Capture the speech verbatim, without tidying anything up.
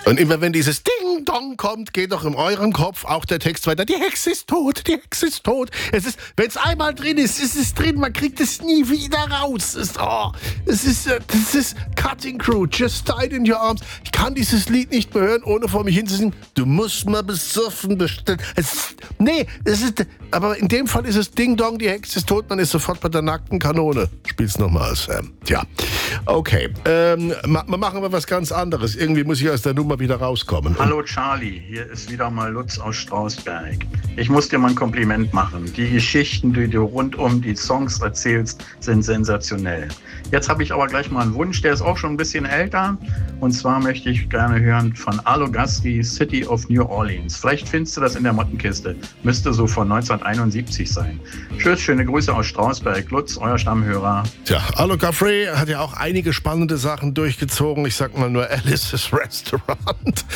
Und immer wenn dieses Ding-Dong kommt, geht doch in eurem Kopf auch der Text weiter. Die Hexe ist tot, die Hexe ist tot. Es ist, wenn es einmal drin ist, ist es drin. Man kriegt es nie wieder raus. Es ist, oh, es ist, das ist Cutting Crew, Just Died in Your Arms. Ich kann dieses Lied nicht mehr hören, ohne vor mich hinzusingen. Du musst mal besoffen bestellen. Es ist, nee, es ist, aber in dem Fall ist es Ding-Dong, die Hexe ist tot. Man ist sofort bei der nackten Kanone. Spiel's nochmal, Sam. Tja, okay. Ähm, ma- machen wir was ganz anderes. Irgendwie muss ich aus der Nummer wieder rauskommen. Hallo Charlie, hier ist wieder mal Lutz aus Strausberg. Ich muss dir mal ein Kompliment machen. Die Geschichten, die du rund um die Songs erzählst, sind sensationell. Jetzt habe ich aber gleich mal einen Wunsch, der ist auch schon ein bisschen älter. Und zwar möchte ich gerne hören von Arlo Guthrie, City of New Orleans. Vielleicht findest du das in der Mottenkiste. Müsste so von neunzehnhunderteinundsiebzig sein. Tschüss, schöne Grüße aus Strausberg. Lutz, euer Stammhörer. Tja, Arlo Guthrie hat ja auch einige spannende Sachen durchgezogen. Ich sag mal nur Alice's Restaurant.